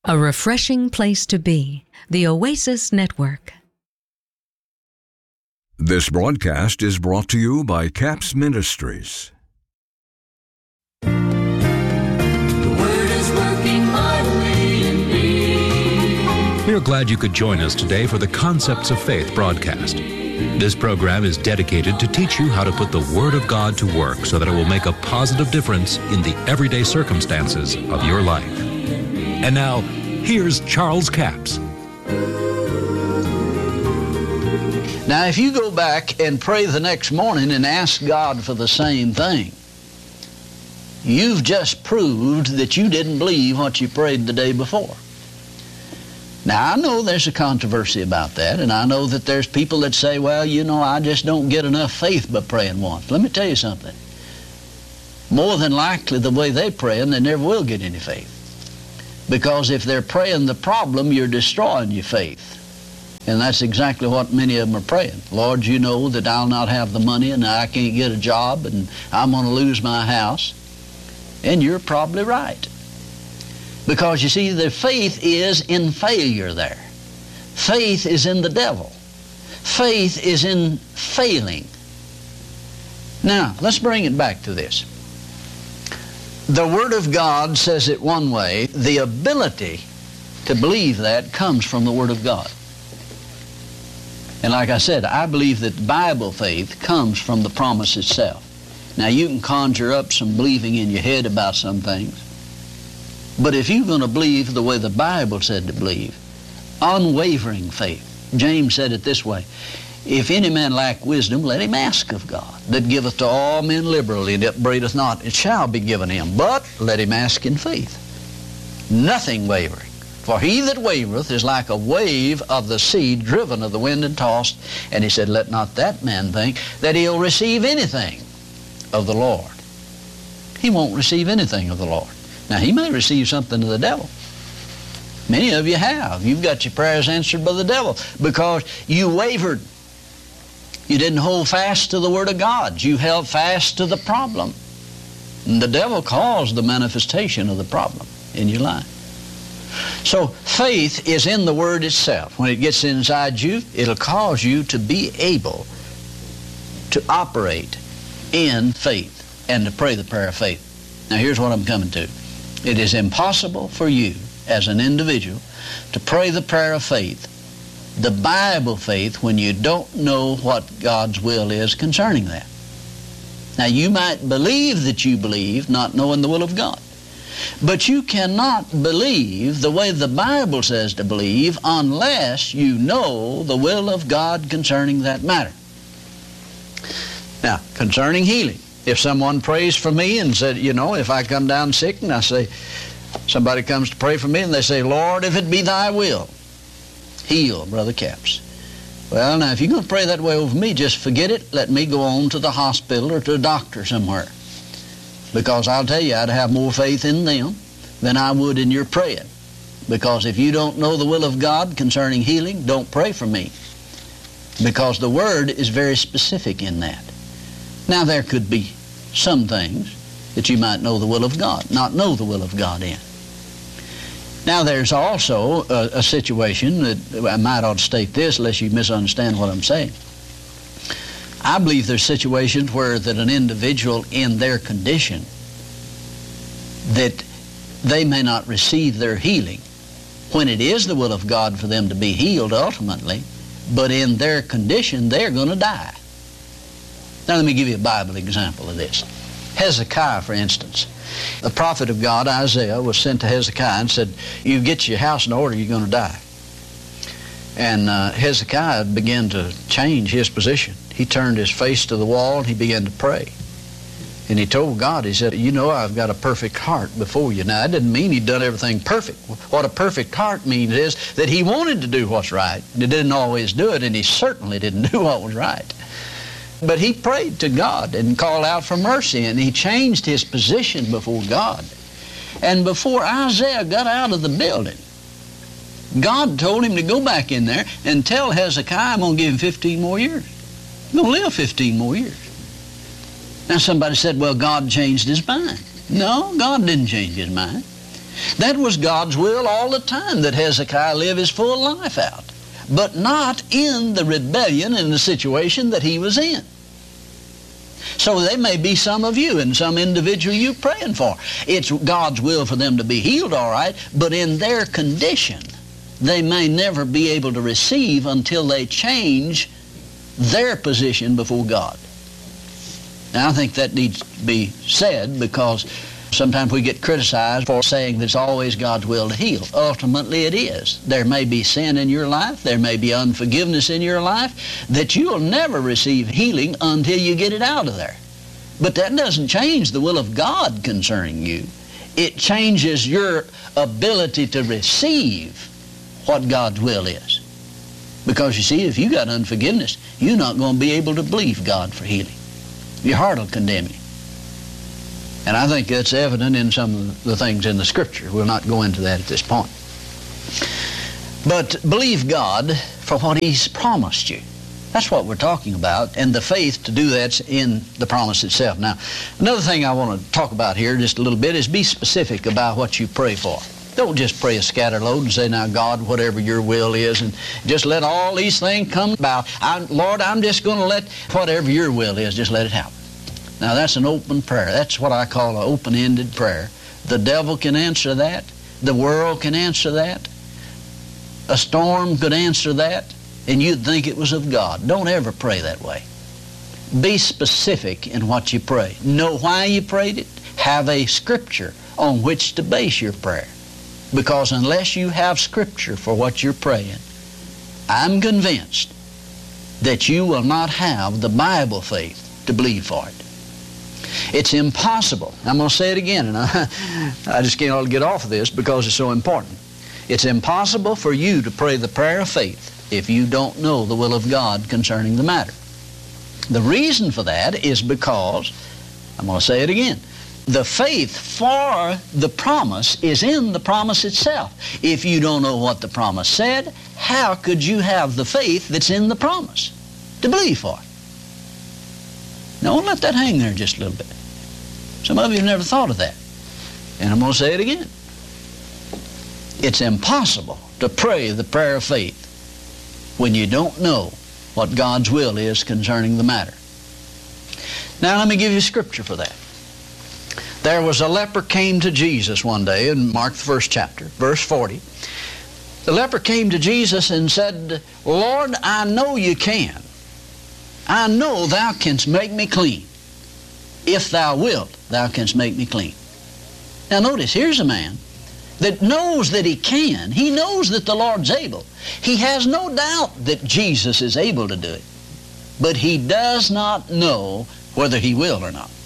A refreshing place to be. The Oasis Network. This broadcast is brought to you by Capps Ministries. The Word is working mightily in me. We're glad you could join us today for the Concepts of Faith broadcast. This program is dedicated to teach you how to put the Word of God to work so that it will make a positive difference in the everyday circumstances of your life. And now, here's Charles Capps. Now, if you go back and pray the next morning and ask God for the same thing, you've just proved that you didn't believe what you prayed the day before. Now, I know there's a controversy about that, and I know that there's people that say, well, you know, I just don't get enough faith by praying once. Let me tell you something. More than likely, the way they're praying, they never will get any faith. Because if they're praying the problem, you're destroying your faith. And that's exactly what many of them are praying. Lord, you know that I'll not have the money and I can't get a job and I'm going to lose my house. And you're probably right. Because you see, the faith is in failure there. Faith is in the devil. Faith is in failing. Now, let's bring it back to this. The Word of God says it one way. The ability to believe that comes from the Word of God. And like I said, I believe that Bible faith comes from the promise itself. Now, you can conjure up some believing in your head about some things. But if you're going to believe the way the Bible said to believe, unwavering faith. James said it this way, if any man lack wisdom, let him ask of God, that giveth to all men liberally, and upbraideth not, it shall be given him. But let him ask in faith, nothing wavering. For he that wavereth is like a wave of the sea driven of the wind and tossed. And he said, let not that man think that he'll receive anything of the Lord. He won't receive anything of the Lord. Now, he may receive something of the devil. Many of you have. You've got your prayers answered by the devil because you wavered. You didn't hold fast to the Word of God. You held fast to the problem. And the devil caused the manifestation of the problem in your life. So faith is in the Word itself. When it gets inside you, it'll cause you to be able to operate in faith and to pray the prayer of faith. Now here's what I'm coming to. It is impossible for you as an individual to pray the prayer of faith, the Bible faith, when you don't know what God's will is concerning that. Now you might believe that you believe, not knowing the will of God. But you cannot believe the way the Bible says to believe unless you know the will of God concerning that matter. Now, concerning healing, if someone prays for me and said, you know, if I come down sick and I say, somebody comes to pray for me and they say, Lord, if it be thy will, heal Brother Capps. Well, now, if you're going to pray that way over me, just forget it. Let me go on to the hospital or to a doctor somewhere. Because I'll tell you, I'd have more faith in them than I would in your praying. Because if you don't know the will of God concerning healing, don't pray for me. Because the Word is very specific in that. Now, there could be some things that you might know the will of God, not know the will of God in. Now, there's also a situation that I might ought to state this, lest you misunderstand what I'm saying. I believe there's situations where that an individual in their condition, that they may not receive their healing when it is the will of God for them to be healed ultimately, but in their condition, they're going to die. Now, let me give you a Bible example of this. Hezekiah, for instance. The prophet of God, Isaiah, was sent to Hezekiah and said, you get your house in order, you're going to die. And Hezekiah began to change his position. He turned his face to the wall and he began to pray. And he told God, he said, you know, I've got a perfect heart before you. Now, that didn't mean he'd done everything perfect. What a perfect heart means is that he wanted to do what's right. He didn't always do it, and he certainly didn't do what was right. But he prayed to God and called out for mercy, and he changed his position before God. And before Isaiah got out of the building, God told him to go back in there and tell Hezekiah, I'm going to give him 15 more years. He's going to live 15 more years. Now somebody said, well, God changed his mind. No, God didn't change his mind. That was God's will all the time, that Hezekiah live his full life out, but not in the rebellion in the situation that he was in. So there may be some of you and some individual you praying for. It's God's will for them to be healed, all right, but in their condition, they may never be able to receive until they change their position before God. Now, I think that needs to be said, because sometimes we get criticized for saying that it's always God's will to heal. Ultimately, it is. There may be sin in your life, there may be unforgiveness in your life, that you'll never receive healing until you get it out of there. But that doesn't change the will of God concerning you. It changes your ability to receive what God's will is. Because you see, if you got unforgiveness, you're not going to be able to believe God for healing. Your heart will condemn you. And I think that's evident in some of the things in the Scripture. We'll not go into that at this point. But believe God for what He's promised you. That's what we're talking about, and the faith to do that's in the promise itself. Now, another thing I want to talk about here just a little bit is be specific about what you pray for. Don't just pray a scatter load and say, now, God, whatever your will is, and just let all these things come about. Lord, I'm just going to let whatever your will is, just let it happen. Now, that's an open prayer. That's what I call an open-ended prayer. The devil can answer that. The world can answer that. A storm could answer that, and you'd think it was of God. Don't ever pray that way. Be specific in what you pray. Know why you prayed it. Have a scripture on which to base your prayer. Because unless you have scripture for what you're praying, I'm convinced that you will not have the Bible faith to believe for it. It's impossible. I'm going to say it again, and I just can't get off of this because it's so important. It's impossible for you to pray the prayer of faith if you don't know the will of God concerning the matter. The reason for that is because, I'm going to say it again, the faith for the promise is in the promise itself. If you don't know what the promise said, how could you have the faith that's in the promise to believe for it? Now, let that hang there just a little bit. Some of you have never thought of that. And I'm going to say it again. It's impossible to pray the prayer of faith when you don't know what God's will is concerning the matter. Now, let me give you scripture for that. There was a leper came to Jesus one day in Mark the 1st chapter, verse 40. The leper came to Jesus and said, Lord, I know you can. I know thou canst make me clean. If thou wilt, thou canst make me clean. Now notice, here's a man that knows that he can. He knows that the Lord's able. He has no doubt that Jesus is able to do it. But he does not know whether he will or not.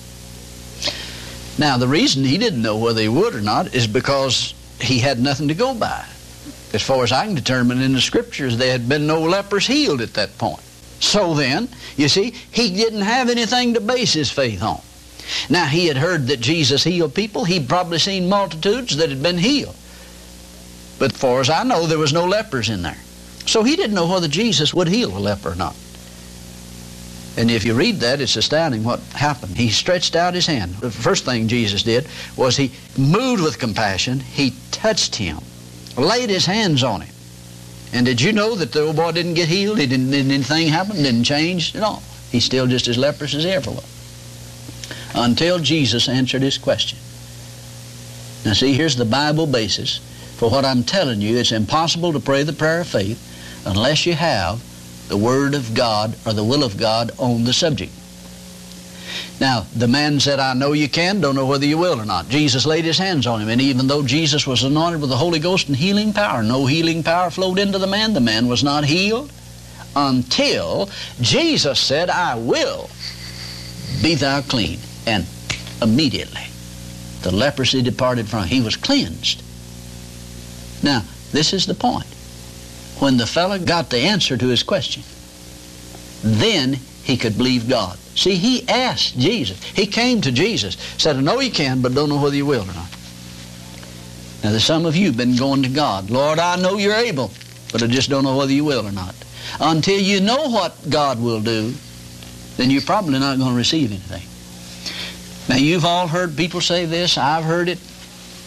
Now, the reason he didn't know whether he would or not is because he had nothing to go by. As far as I can determine in the Scriptures, there had been no lepers healed at that point. So then, you see, he didn't have anything to base his faith on. Now, he had heard that Jesus healed people. He'd probably seen multitudes that had been healed. But as far as I know, there was no lepers in there. So he didn't know whether Jesus would heal a leper or not. And if you read that, it's astounding what happened. He stretched out his hand. The first thing Jesus did was he moved with compassion. He touched him, laid his hands on him. And did you know that the old boy didn't get healed? Didn't anything happen? Didn't change at all. He's still just as leprous as he ever was. Until Jesus answered his question. Now see, here's the Bible basis for what I'm telling you. It's impossible to pray the prayer of faith unless you have the Word of God or the will of God on the subject. Now, the man said, I know you can, don't know whether you will or not. Jesus laid his hands on him, and even though Jesus was anointed with the Holy Ghost and healing power, no healing power flowed into the man was not healed until Jesus said, I will, be thou clean. And immediately, the leprosy departed from him. He was cleansed. Now, this is the point. When the fellow got the answer to his question, then he could believe God. See, he asked Jesus. He came to Jesus, said, I know you can, but don't know whether you will or not. Now, there's some of you been going to God. Lord, I know you're able, but I just don't know whether you will or not. Until you know what God will do, then you're probably not going to receive anything. Now, you've all heard people say this. I've heard it.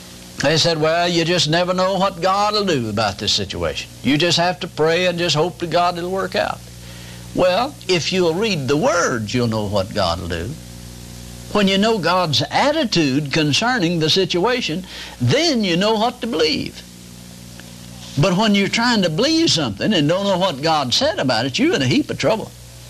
They said, well, you just never know what God will do about this situation. You just have to pray and just hope to God it'll work out. Well, if you'll read the words, you'll know what God will do. When you know God's attitude concerning the situation, then you know what to believe. But when you're trying to believe something and don't know what God said about it, you're in a heap of trouble.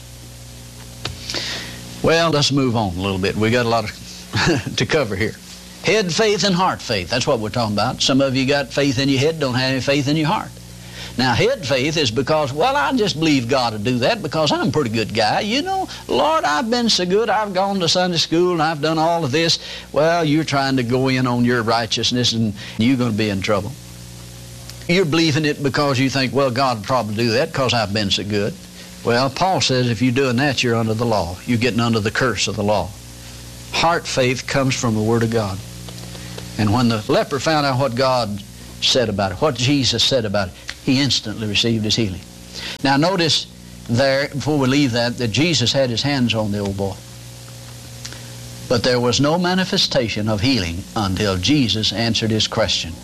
Well, let's move on a little bit. We got a lot to cover here. Head faith and heart faith. That's what we're talking about. Some of you got faith in your head, don't have any faith in your heart. Now, head faith is because, well, I just believe God will do that because I'm a pretty good guy. You know, Lord, I've been so good. I've gone to Sunday school and I've done all of this. Well, you're trying to go in on your righteousness and you're going to be in trouble. You're believing it because you think, well, God will probably do that because I've been so good. Well, Paul says if you're doing that, you're under the law. You're getting under the curse of the law. Heart faith comes from the Word of God. And when the leper found out what God said about it, what Jesus said about it, he instantly received his healing. Now notice there, before we leave that Jesus had his hands on the old boy. But there was no manifestation of healing until Jesus answered his question.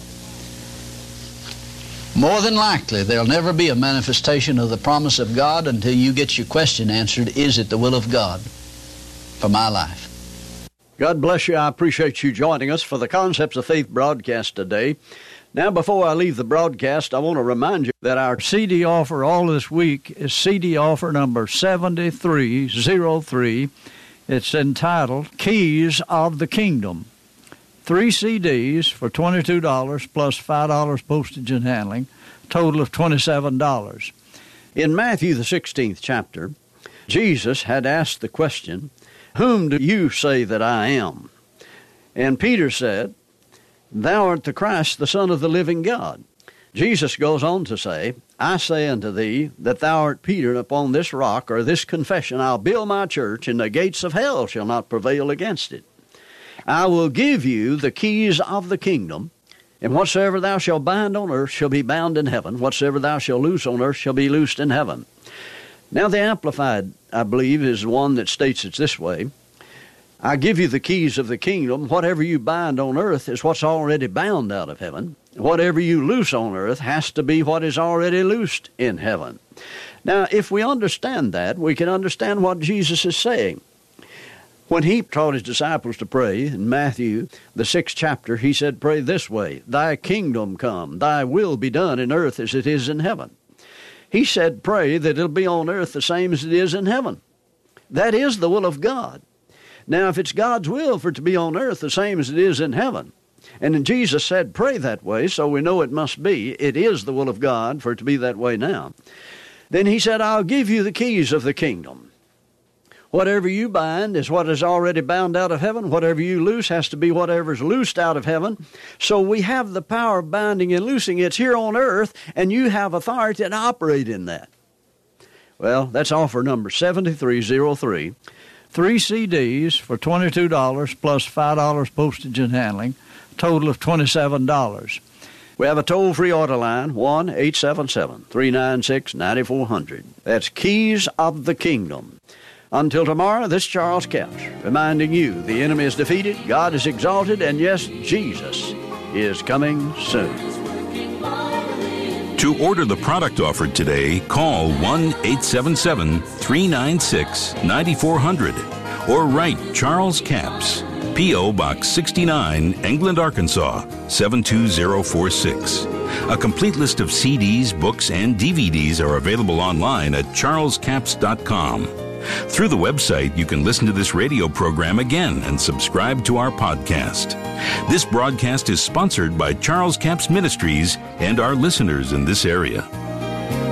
More than likely, there'll never be a manifestation of the promise of God until you get your question answered, is it the will of God for my life? God bless you. I appreciate you joining us for the Concepts of Faith broadcast today. Now, before I leave the broadcast, I want to remind you that our CD offer all this week is CD offer number 7303. It's entitled Keys of the Kingdom. 3 CDs for $22 plus $5 postage and handling, total of $27. In Matthew, the 16th chapter, Jesus had asked the question, whom do you say that I am? And Peter said, Thou art the Christ, the Son of the living God. Jesus goes on to say, I say unto thee that thou art Peter, and upon this rock, or this confession, I'll build my church, and the gates of hell shall not prevail against it. I will give you the keys of the kingdom, and whatsoever thou shalt bind on earth shall be bound in heaven. Whatsoever thou shalt loose on earth shall be loosed in heaven. Now the Amplified, I believe, is the one that states it this way. I give you the keys of the kingdom. Whatever you bind on earth is what's already bound out of heaven. Whatever you loose on earth has to be what is already loosed in heaven. Now, if we understand that, we can understand what Jesus is saying. When he taught his disciples to pray in Matthew, the 6th chapter, he said, pray this way, Thy kingdom come, thy will be done in earth as it is in heaven. He said, pray that it'll be on earth the same as it is in heaven. That is the will of God. Now, if it's God's will for it to be on earth the same as it is in heaven, and then Jesus said, pray that way, so we know it must be, it is the will of God for it to be that way now. Then he said, I'll give you the keys of the kingdom. Whatever you bind is what is already bound out of heaven. Whatever you loose has to be whatever's loosed out of heaven. So we have the power of binding and loosing. It's here on earth, and you have authority to operate in that. Well, that's offer number 7303. 3 CDs for $22 plus $5 postage and handling, total of $27. We have a toll-free order line, 1-877-396-9400. That's Keys of the Kingdom. Until tomorrow, this is Charles Capps, reminding you the enemy is defeated, God is exalted, and yes, Jesus is coming soon. To order the product offered today, call 1-877-396-9400 or write Charles Capps, P.O. Box 69, England, Arkansas, 72046. A complete list of CDs, books, and DVDs are available online at charlescapps.com. Through the website, you can listen to this radio program again and subscribe to our podcast. This broadcast is sponsored by Charles Capps Ministries and our listeners in this area.